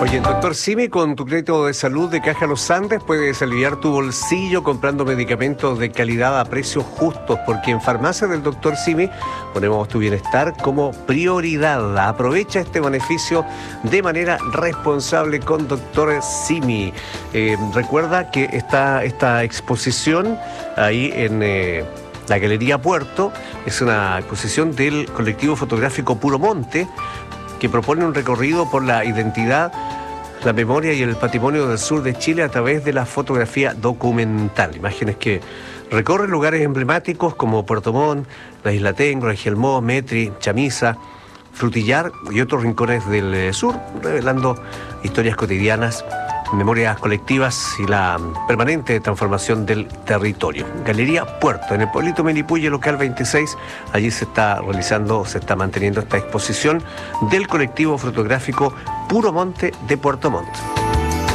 Oye, doctor Simi, con tu crédito de salud de Caja Los Andes puedes aliviar tu bolsillo comprando medicamentos de calidad a precios justos, porque en Farmacia del doctor Simi ponemos tu bienestar como prioridad. Aprovecha este beneficio de manera responsable con doctor Simi. Recuerda que esta exposición ahí en la Galería Puerto es una exposición del colectivo fotográfico Puro Monte, que propone un recorrido por la identidad, la memoria y el patrimonio del sur de Chile a través de la fotografía documental. Imágenes que recorren lugares emblemáticos como Puerto Montt, la Isla Tengro, Agelmó, Metri, Chamisa, Frutillar y otros rincones del sur, revelando historias cotidianas, memorias colectivas y la permanente transformación del territorio. Galería Puerto, en el pueblito Melipuille, local 26, allí se está manteniendo esta exposición del colectivo fotográfico Puro Monte de Puerto Montt.